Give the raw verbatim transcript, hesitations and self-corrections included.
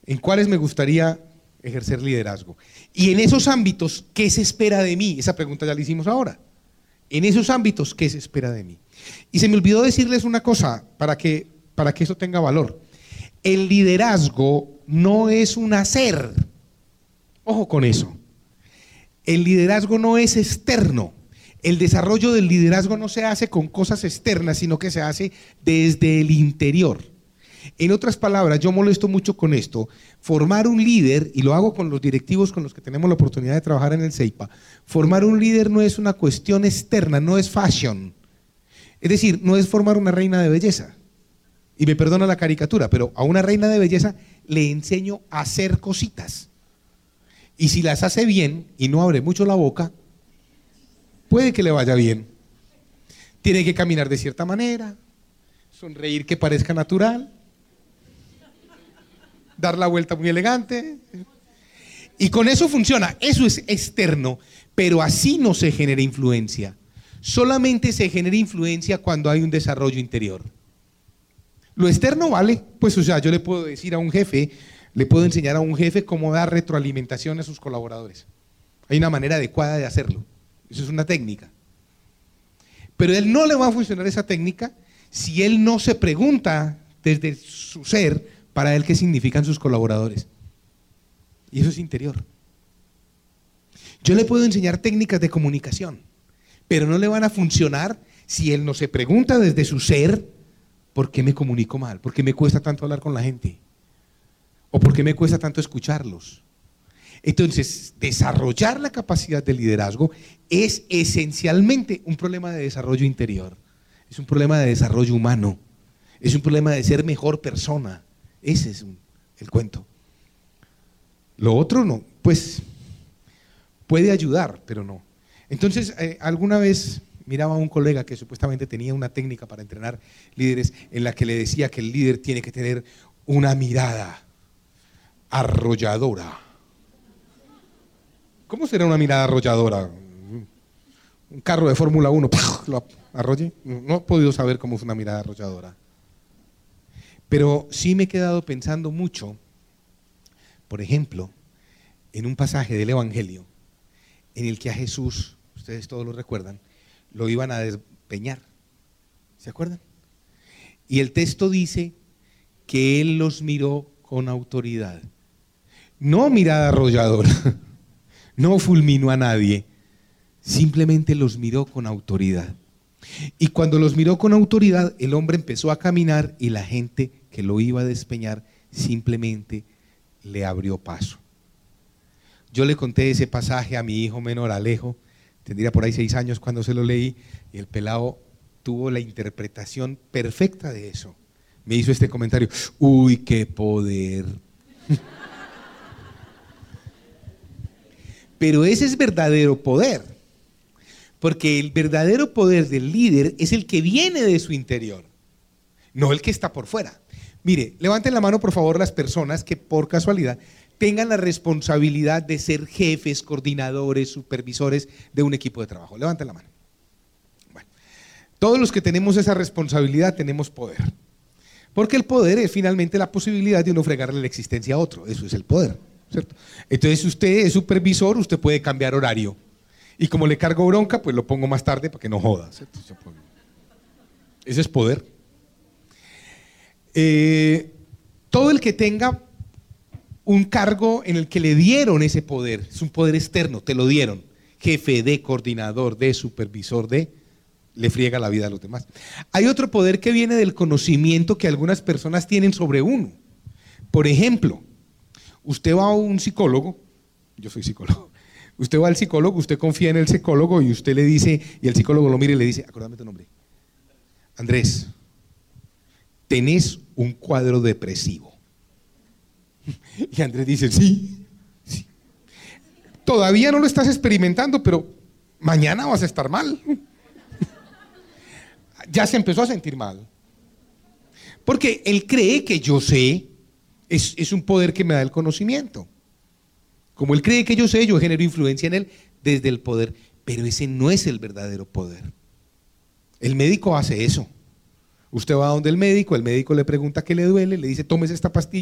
¿En cuáles me gustaría ejercer liderazgo? Y en esos ámbitos, ¿qué se espera de mí? Esa pregunta ya la hicimos ahora. En esos ámbitos, ¿qué se espera de mí? Y se me olvidó decirles una cosa para que, para que eso tenga valor. El liderazgo no es un hacer. Ojo con eso. El liderazgo no es externo. El desarrollo del liderazgo no se hace con cosas externas, sino que se hace desde el interior. En otras palabras, yo molesto mucho con esto. Formar un líder, y lo hago con los directivos con los que tenemos la oportunidad de trabajar en el CEIPA, formar un líder no es una cuestión externa, no es fashion. Es decir, no es formar una reina de belleza. Y me perdona la caricatura, pero a una reina de belleza le enseño a hacer cositas. Y si las hace bien y no abre mucho la boca, puede que le vaya bien. Tiene que caminar de cierta manera, sonreír que parezca natural, dar la vuelta muy elegante. Y con eso funciona. Eso es externo, pero así no se genera influencia. Solamente se genera influencia cuando hay un desarrollo interior. Lo externo vale, pues o sea, yo le puedo decir a un jefe, le puedo enseñar a un jefe cómo dar retroalimentación a sus colaboradores. Hay una manera adecuada de hacerlo. Eso es una técnica. Pero a él no le va a funcionar esa técnica si él no se pregunta desde su ser para él qué significan sus colaboradores. Y eso es interior. Yo le puedo enseñar técnicas de comunicación, pero no le van a funcionar si él no se pregunta desde su ser ¿por qué me comunico mal? ¿Por qué me cuesta tanto hablar con la gente? ¿O por qué me cuesta tanto escucharlos? Entonces, desarrollar la capacidad de liderazgo es esencialmente un problema de desarrollo interior, es un problema de desarrollo humano, es un problema de ser mejor persona. Ese es un, el cuento. Lo otro no, pues puede ayudar, pero no. Entonces, eh, alguna vez miraba a un colega que supuestamente tenía una técnica para entrenar líderes en la que le decía que el líder tiene que tener una mirada arrolladora. ¿Cómo será una mirada arrolladora? Un carro de Fórmula uno, lo arrolle. No he podido saber cómo es una mirada arrolladora. Pero sí me he quedado pensando mucho, por ejemplo, en un pasaje del Evangelio en el que a Jesús, ustedes todos lo recuerdan, lo iban a despeñar. ¿Se acuerdan? Y el texto dice que Él los miró con autoridad. No mirada arrolladora, no fulminó a nadie, simplemente los miró con autoridad. Y cuando los miró con autoridad, el hombre empezó a caminar y la gente que lo iba a despeñar simplemente le abrió paso. Yo le conté ese pasaje a mi hijo menor, Alejo, tendría por ahí seis años cuando se lo leí, y el pelado tuvo la interpretación perfecta de eso. Me hizo este comentario: uy, qué poder. Pero ese es verdadero poder, porque el verdadero poder del líder es el que viene de su interior, no el que está por fuera. Mire, levanten la mano por favor las personas que por casualidad tengan la responsabilidad de ser jefes, coordinadores, supervisores de un equipo de trabajo. Levanten la mano. Bueno, todos los que tenemos esa responsabilidad tenemos poder, porque el poder es finalmente la posibilidad de uno fregarle la existencia a otro. Eso es el poder, ¿cierto? Entonces, si usted es supervisor, usted puede cambiar horario. Y como le cargo bronca, pues lo pongo más tarde para que no joda, ¿cierto? Ese es poder. Eh, todo el que tenga un cargo en el que le dieron ese poder, es un poder externo, te lo dieron, jefe de, coordinador de, supervisor de, le friega la vida a los demás. Hay otro poder que viene del conocimiento que algunas personas tienen sobre uno. Por ejemplo, usted va a un psicólogo, yo soy psicólogo, usted va al psicólogo, usted confía en el psicólogo y usted le dice, y el psicólogo lo mira y le dice, acuérdame tu nombre, Andrés, tenés un cuadro depresivo. Y Andrés dice, sí, sí. Todavía no lo estás experimentando, pero mañana vas a estar mal. Ya se empezó a sentir mal. Porque él cree que yo sé, es, es un poder que me da el conocimiento. Como él cree que yo sé, yo genero influencia en él desde el poder. Pero ese no es el verdadero poder. El médico hace eso. Usted va a donde el médico, el médico le pregunta qué le duele, le dice, tómese esta pastilla.